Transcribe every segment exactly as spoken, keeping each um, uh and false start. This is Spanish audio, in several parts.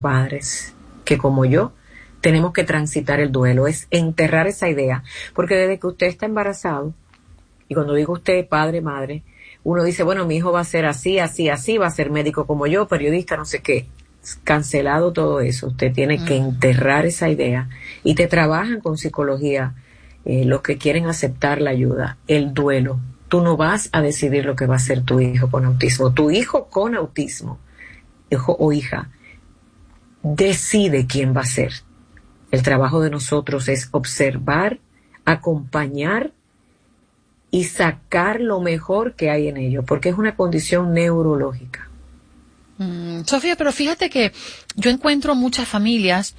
padres que, como yo, tenemos que transitar el duelo, es enterrar esa idea, porque desde que usted está embarazado, y cuando digo usted, padre, madre, uno dice, bueno, mi hijo va a ser así, así, así, va a ser médico como yo, periodista, no sé qué. Cancelado todo eso, usted tiene mm. que enterrar esa idea, y te trabajan con psicología eh, los que quieren aceptar la ayuda, el duelo. Tú no vas a decidir lo que va a ser tu hijo con autismo. Tu hijo con autismo, hijo o hija, decide quién va a ser. El trabajo de nosotros es observar, acompañar y sacar lo mejor que hay en ellos, porque es una condición neurológica. Mm, Sofía, pero fíjate que yo encuentro muchas familias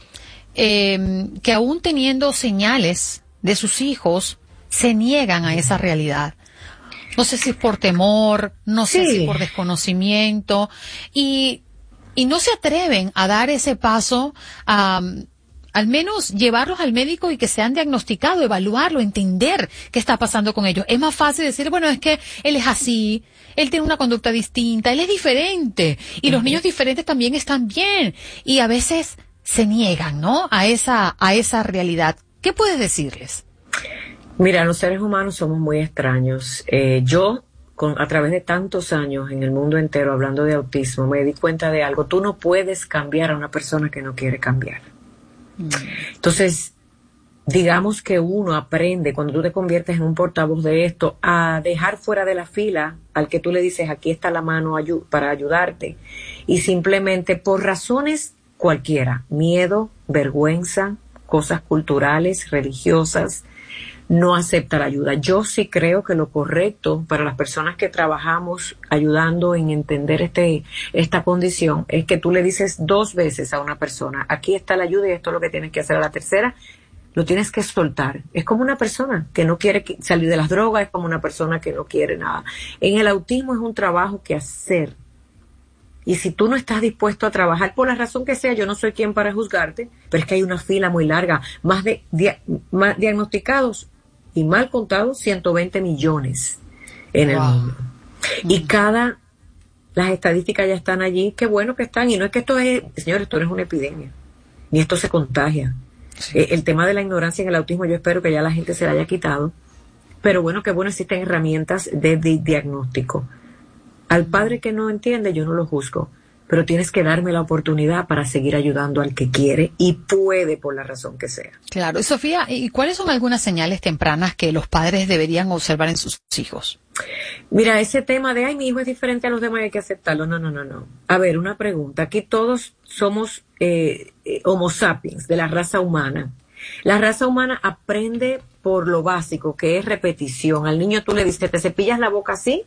eh, que aún teniendo señales de sus hijos, se niegan a esa realidad. No sé si es por temor, no sé Sí. si por desconocimiento, y, y no se atreven a dar ese paso a... al menos llevarlos al médico y que sean diagnosticados, evaluarlo, entender qué está pasando con ellos. Es más fácil decir, bueno, es que él es así, él tiene una conducta distinta, él es diferente, y uh-huh. los niños diferentes también están bien, y a veces se niegan, ¿no?, a esa, a esa realidad. ¿Qué puedes decirles? Mira, los seres humanos somos muy extraños. Eh, yo, con, a través de tantos años en el mundo entero hablando de autismo, me di cuenta de algo. Tú no puedes cambiar a una persona que no quiere cambiar. Entonces, digamos que uno aprende, cuando tú te conviertes en un portavoz de esto, a dejar fuera de la fila al que tú le dices, aquí está la mano ayu- para ayudarte, y simplemente por razones cualquiera, miedo, vergüenza, cosas culturales, religiosas, no acepta la ayuda. Yo sí creo que lo correcto para las personas que trabajamos ayudando en entender este esta condición es que tú le dices dos veces a una persona, aquí está la ayuda y esto es lo que tienes que hacer. A la tercera lo tienes que soltar. Es como una persona que no quiere salir de las drogas, es como una persona que no quiere nada. En el autismo es un trabajo que hacer. Y si tú no estás dispuesto a trabajar por la razón que sea, yo no soy quien para juzgarte, pero es que hay una fila muy larga, más de dia- más diagnosticados y mal contados, ciento veinte millones en wow. el mundo. Mm. Y cada, las estadísticas ya están allí, qué bueno que están, y no es que esto es, señores, esto no es una epidemia, ni esto se contagia. Sí. Eh, el tema de la ignorancia en el autismo, yo espero que ya la gente se la haya quitado, pero bueno, que bueno, existen herramientas de, de diagnóstico. Al padre que no entiende, yo no lo juzgo, pero tienes que darme la oportunidad para seguir ayudando al que quiere y puede por la razón que sea. Claro. Y Sofía, ¿y cuáles son algunas señales tempranas que los padres deberían observar en sus hijos? Mira, ese tema de, ay, mi hijo es diferente a los demás y hay que aceptarlo. No, no, no, no. A ver, una pregunta. Aquí todos somos eh, eh, homo sapiens, de la raza humana. La raza humana aprende por lo básico, que es repetición. Al niño tú le dices, ¿te cepillas la boca así?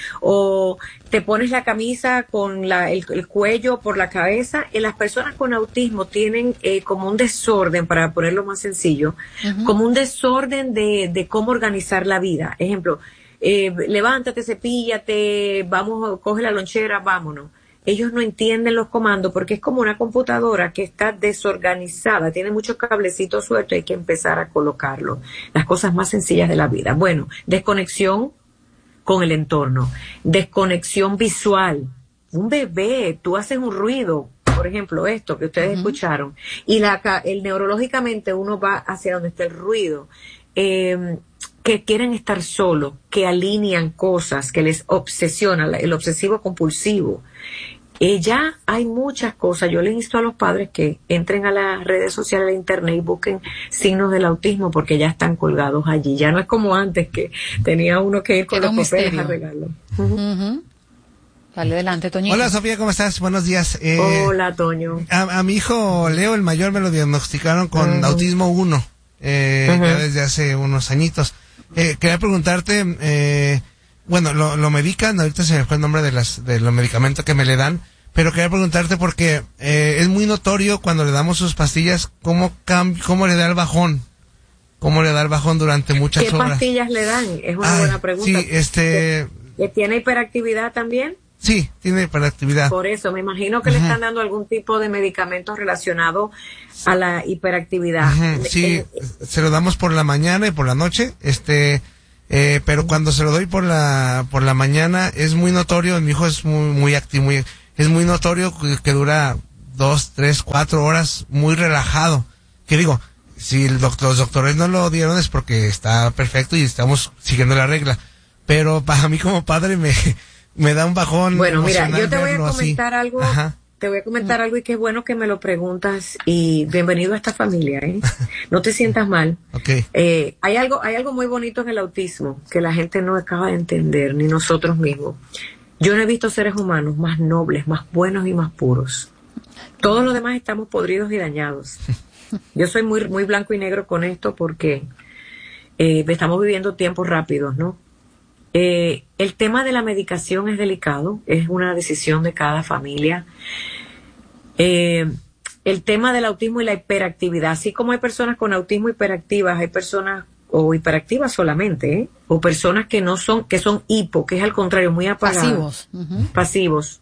O te pones la camisa con la, el, el cuello por la cabeza. Y las personas con autismo tienen eh, como un desorden, para ponerlo más sencillo, uh-huh. como un desorden de, de cómo organizar la vida. Ejemplo, eh, levántate, cepíllate, vamos, coge la lonchera, vámonos. Ellos no entienden los comandos porque es como una computadora que está desorganizada, tiene muchos cablecitos sueltos, hay que empezar a colocarlos. Las cosas más sencillas de la vida. Bueno, desconexión con el entorno, desconexión visual. Un bebé, tú haces un ruido, por ejemplo, esto que ustedes uh-huh. escucharon, y la, el neurológicamente uno va hacia donde está el ruido, eh, que quieren estar solos, que alinean cosas, que les obsesiona, el obsesivo compulsivo. Eh, ya hay muchas cosas. Yo les insto a los padres que entren a las redes sociales, a internet, y busquen signos del autismo, porque ya están colgados allí. Ya no es como antes, que tenía uno que ir con Era los papeles misterio. a regalarlo. Uh-huh. Uh-huh. Dale adelante, Toñito. Hola, Sofía, ¿cómo estás? Buenos días. Eh, Hola, Toño. A, a mi hijo Leo, el mayor, me lo diagnosticaron con uh-huh. autismo uno, eh, uh-huh. ya desde hace unos añitos. Eh, quería preguntarte, eh, bueno, lo, lo medican, ahorita se me fue el nombre de las de los medicamentos que me le dan, pero quería preguntarte porque eh, es muy notorio cuando le damos sus pastillas cómo cam- cómo le da el bajón, cómo le da el bajón durante muchas ¿Qué horas. ¿Qué pastillas le dan? Es una Ay, buena pregunta. Sí, este... ¿Le tiene hiperactividad también? Sí, tiene hiperactividad. Por eso, me imagino que uh-huh. le están dando algún tipo de medicamento relacionado a la hiperactividad. Uh-huh. Sí, eh, se lo damos por la mañana y por la noche, este, eh, pero cuando se lo doy por la por la mañana es muy notorio, mi hijo es muy muy activo, muy, es muy notorio que, que dura dos, tres, cuatro horas muy relajado. ¿Qué digo? Si el doc- los doctores no lo dieron es porque está perfecto y estamos siguiendo la regla. Pero para mí como padre me, me da un bajón. Bueno, mira, yo te voy a verlo así. comentar algo. Ajá. Te voy a comentar algo y qué bueno que me lo preguntas y bienvenido a esta familia, ¿eh? No te sientas mal. Okay. Eh, hay algo, hay algo muy bonito en el autismo que la gente no acaba de entender, ni nosotros mismos. Yo no he visto seres humanos más nobles, más buenos y más puros. Todos los demás estamos podridos y dañados. Yo soy muy, muy blanco y negro con esto porque eh, estamos viviendo tiempos rápidos, ¿no? Eh, el tema de la medicación es delicado, es una decisión de cada familia. Eh, el tema del autismo y la hiperactividad, así como hay personas con autismo hiperactivas, hay personas o hiperactivas solamente, ¿eh? O personas que no son, que son hipo, que es al contrario, muy apagadas. Pasivos. Uh-huh. Pasivos.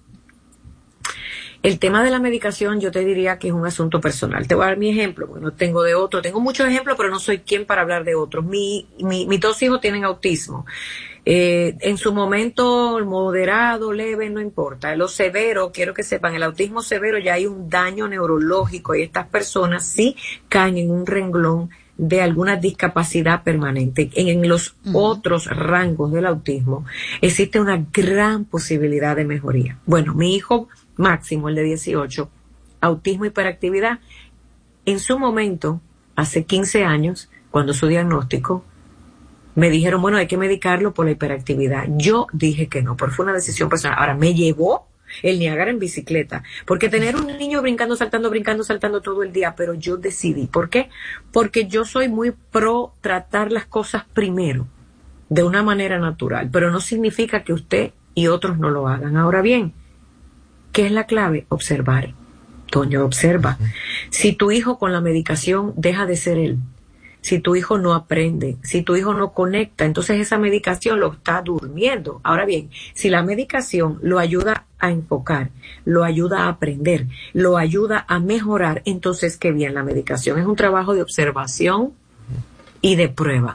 El tema de la medicación yo te diría que es un asunto personal. Te voy a dar mi ejemplo, porque no tengo de otro. Tengo muchos ejemplos, pero no soy quien para hablar de otros. Mi, mi, mis dos hijos tienen autismo. Eh, en su momento moderado, leve, no importa. Lo severo, quiero que sepan, el autismo severo ya hay un daño neurológico y estas personas sí caen en un renglón de alguna discapacidad permanente. En, en los uh-huh. otros rangos del autismo existe una gran posibilidad de mejoría. Bueno, mi hijo Máximo, el de dieciocho, autismo, hiperactividad, en su momento, hace quince años, cuando su diagnóstico, me dijeron, bueno, hay que medicarlo por la hiperactividad. Yo dije que no, porque fue una decisión personal. Ahora, me llevó el Niágara en bicicleta, porque tener un niño brincando, saltando, brincando, saltando todo el día, pero yo decidí. ¿Por qué? Porque yo soy muy pro tratar las cosas primero, de una manera natural, pero no significa que usted y otros no lo hagan. Ahora bien, ¿qué es la clave? Observar. Toño, observa. Si tu hijo con la medicación deja de ser él, si tu hijo no aprende, si tu hijo no conecta, entonces esa medicación lo está durmiendo. Ahora bien, si la medicación lo ayuda a enfocar, lo ayuda a aprender, lo ayuda a mejorar, entonces qué bien, la medicación es un trabajo de observación y de prueba.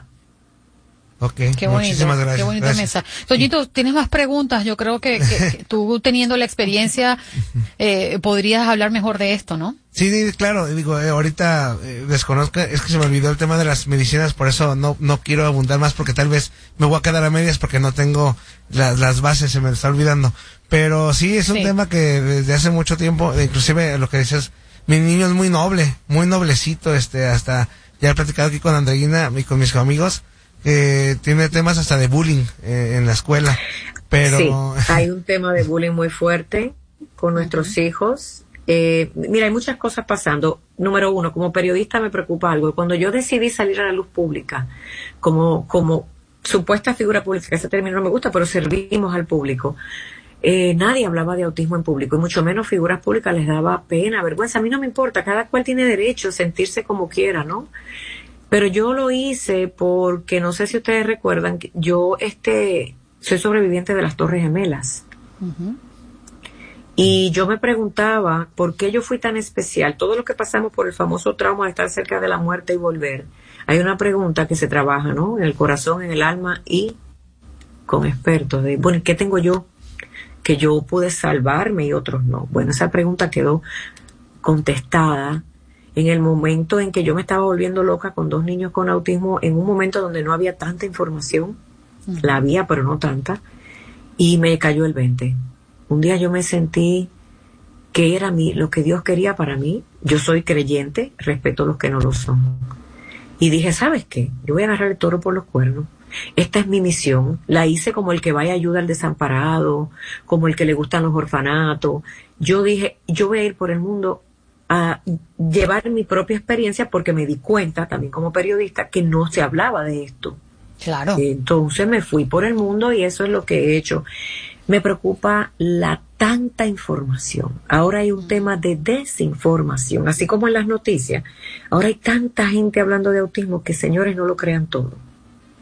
Ok, qué bonito, muchísimas gracias. Qué bonito gracias. mensaje. Toñito, ¿tienes más preguntas? Yo creo que, que, que tú teniendo la experiencia eh, podrías hablar mejor de esto, ¿no? Sí, claro, digo, eh, ahorita eh, desconozco, es que se me olvidó el tema de las medicinas, por eso no no quiero abundar más porque tal vez me voy a quedar a medias porque no tengo la, las bases, se me está olvidando. Pero sí, es un sí. tema que desde hace mucho tiempo, inclusive lo que decías, mi niño es muy noble, muy noblecito, este, hasta ya he platicado aquí con Andreina y con mis amigos, que tiene temas hasta de bullying eh, en la escuela, pero... Sí, hay un tema de bullying muy fuerte con nuestros uh-huh. hijos. Eh, mira, hay muchas cosas pasando. Número uno, como periodista me preocupa algo. Cuando yo decidí salir a la luz pública, como, como supuesta figura pública, que ese término no me gusta, pero servimos al público, eh, nadie hablaba de autismo en público, y mucho menos figuras públicas les daba pena, vergüenza. A mí no me importa, cada cual tiene derecho a sentirse como quiera, ¿no? Pero yo lo hice porque, no sé si ustedes recuerdan, que yo este soy sobreviviente de las Torres Gemelas. Uh-huh. Y yo me preguntaba por qué yo fui tan especial. Todo lo que pasamos por el famoso trauma de estar cerca de la muerte y volver. Hay una pregunta que se trabaja, ¿no? En el corazón, en el alma y con expertos. De, bueno, ¿qué tengo yo? Que yo pude salvarme y otros no. Bueno, esa pregunta quedó contestada en el momento en que yo me estaba volviendo loca con dos niños con autismo, en un momento donde no había tanta información, uh-huh. la había, pero no tanta, y me cayó el veinte. Un día yo me sentí que era mí, lo que Dios quería para mí. Yo soy creyente, respeto a los que no lo son. Y dije, ¿sabes qué? Yo voy a agarrar el toro por los cuernos. Esta es mi misión. La hice como el que va y ayuda al desamparado, como el que le gustan los orfanatos. Yo dije, yo voy a ir por el mundo a llevar mi propia experiencia porque me di cuenta también como periodista que no se hablaba de esto. Claro. Entonces me fui por el mundo y eso es lo que he hecho. Me preocupa la tanta información. Ahora hay un tema de desinformación, así como en las noticias. Ahora hay tanta gente hablando de autismo que, señores, no lo crean todo.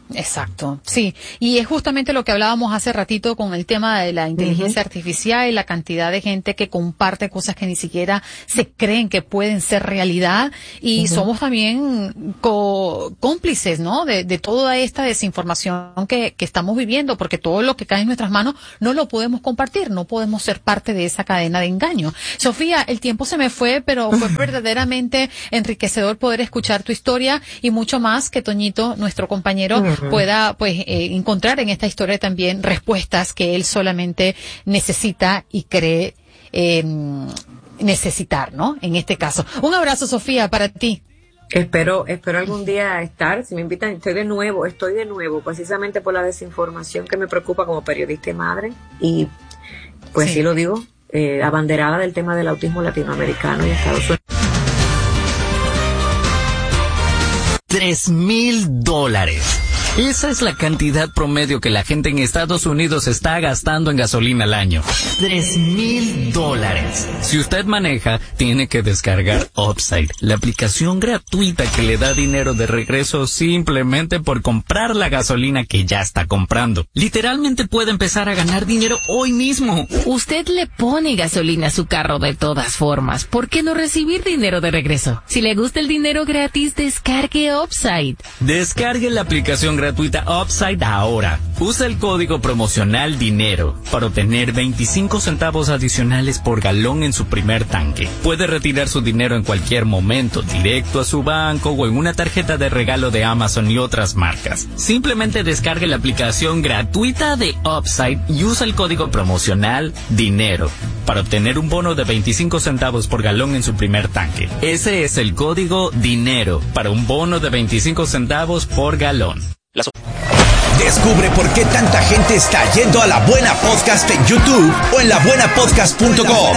Exacto, sí. Y es justamente lo que hablábamos hace ratito con el tema de la inteligencia uh-huh. artificial y la cantidad de gente que comparte cosas que ni siquiera se creen que pueden ser realidad. Y uh-huh. somos también co- cómplices, ¿no? De, de toda esta desinformación que, que estamos viviendo, porque todo lo que cae en nuestras manos no lo podemos compartir, no podemos ser parte de esa cadena de engaño. Sofía, el tiempo se me fue, pero fue verdaderamente enriquecedor poder escuchar tu historia y mucho más que Toñito, nuestro compañero, uh-huh. pueda pues eh, encontrar en esta historia también respuestas que él solamente necesita y cree eh, necesitar, ¿no? En este caso. Un abrazo, Sofía, para ti. Espero, espero algún día estar, si me invitan, estoy de nuevo, estoy de nuevo, precisamente por la desinformación que me preocupa como periodista y madre, y pues sí, sí lo digo, eh, abanderada del tema del autismo latinoamericano y Estados Unidos. Tres mil dólares. Esa es la cantidad promedio que la gente en Estados Unidos está gastando en gasolina al año. Tres mil dólares. Si usted maneja, tiene que descargar Upside, la aplicación gratuita que le da dinero de regreso simplemente por comprar la gasolina que ya está comprando. Literalmente puede empezar a ganar dinero hoy mismo. Usted le pone gasolina a su carro de todas formas. ¿Por qué no recibir dinero de regreso? Si le gusta el dinero gratis, descargue Upside. Descargue la aplicación gratuita gratuita Upside ahora. Usa el código promocional DINERO para obtener veinticinco centavos adicionales por galón en su primer tanque. Puede retirar su dinero en cualquier momento, directo a su banco o en una tarjeta de regalo de Amazon y otras marcas. Simplemente descargue la aplicación gratuita de Upside y usa el código promocional DINERO para obtener un bono de veinticinco centavos por galón en su primer tanque. Ese es el código DINERO para un bono de veinticinco centavos por galón. Las... Descubre por qué tanta gente está yendo a La Buena Podcast en YouTube o en la buena podcast punto com.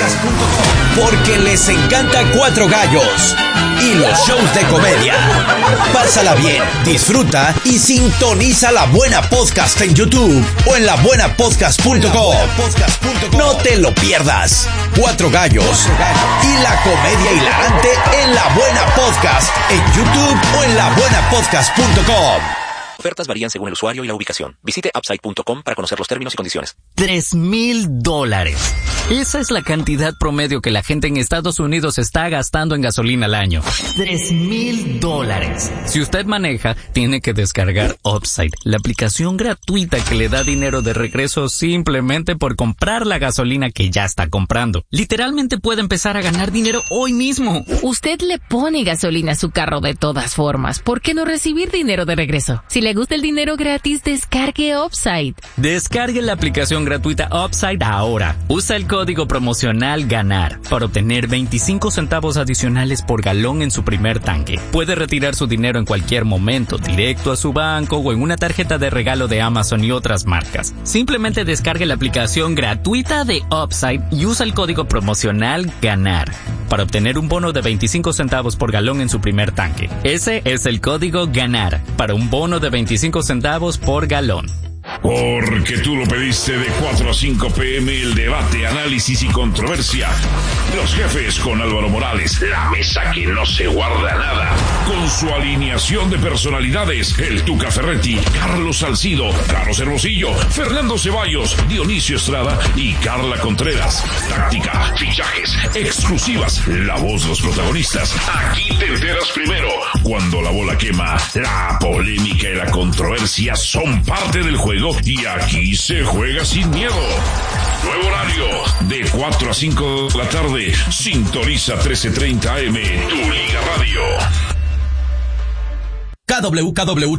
Porque les encanta Cuatro Gallos y los shows de comedia. Pásala bien, disfruta y sintoniza La Buena Podcast en YouTube o en la buena podcast punto com. No te lo pierdas. Cuatro Gallos y la comedia hilarante en La Buena Podcast en YouTube o en la buena podcast punto com. Ofertas varían según el usuario y la ubicación. Visite upside punto com para conocer los términos y condiciones. Tres mil dólares. Esa es la cantidad promedio que la gente en Estados Unidos está gastando en gasolina al año. Tres mil dólares. Si usted maneja, tiene que descargar Upside, la aplicación gratuita que le da dinero de regreso simplemente por comprar la gasolina que ya está comprando. Literalmente puede empezar a ganar dinero hoy mismo. Usted le pone gasolina a su carro de todas formas. ¿Por qué no recibir dinero de regreso? Si le gusta el dinero gratis, descargue Upside. Descargue la aplicación gratuita Upside ahora. Usa el código promocional GANAR para obtener veinticinco centavos adicionales por galón en su primer tanque. Puede retirar su dinero en cualquier momento, directo a su banco o en una tarjeta de regalo de Amazon y otras marcas. Simplemente descargue la aplicación gratuita de Upside y usa el código promocional GANAR para obtener un bono de veinticinco centavos por galón en su primer tanque. Ese es el código GANAR para un bono de veinticinco centavos por galón. Porque tú lo pediste de cuatro a cinco pm, el debate, análisis y controversia. Los jefes con Álvaro Morales, la mesa que no se guarda nada. Con su alineación de personalidades, el Tuca Ferretti, Carlos Salcido, Carlos Hermosillo, Fernando Ceballos, Dionisio Estrada y Carla Contreras. Táctica, fichajes, exclusivas, la voz de los protagonistas. Aquí te enteras primero. Cuando la bola quema, la polémica y la controversia son parte del juego. Y aquí se juega sin miedo. Nuevo horario, de cuatro a cinco de la tarde. Sintoniza trece treinta A M, Tu Liga Radio. K W K W